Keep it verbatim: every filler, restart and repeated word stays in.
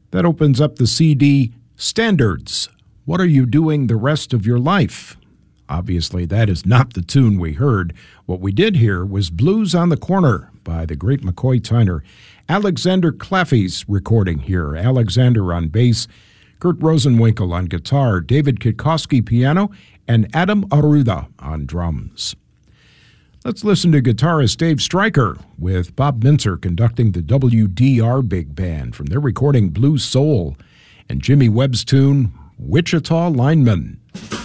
That opens up the C D Standards. What are you doing the rest of your life? Obviously, that is not the tune we heard. What we did hear was Blues on the Corner by the great McCoy Tyner. Alexander Claffey's recording here. Alexander on bass, Kurt Rosenwinkel on guitar, David Kikoski piano, and Adam Aruda on drums. Let's listen to guitarist Dave Stryker with Bob Mintzer conducting the W D R Big Band from their recording Blue Soul and Jimmy Webb's tune, Wichita Lineman.